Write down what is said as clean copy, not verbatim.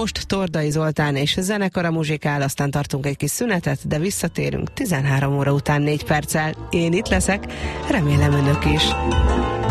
Most Tordai Zoltán és zenekara muzsikál, aztán tartunk egy kis szünetet, de visszatérünk 13 óra után 4 perccel. Én itt leszek, remélem önök is.